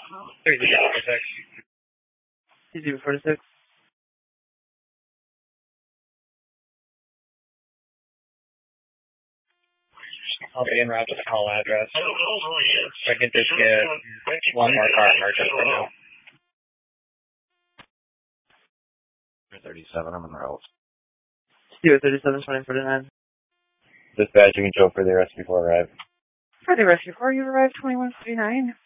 3046. I'll be en route to the call address. I can just get one more car emergent for now. 37, I'm on the road. 037, 2049. Dispatch, you can show for the rescue 4 arrive. For the rescue 4, you arrived 2149.